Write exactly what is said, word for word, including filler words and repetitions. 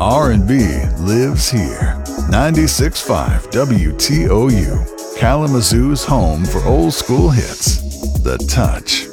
R and B lives here. ninety-six point five W T O U, Kalamazoo's home for old school hits. The Touch.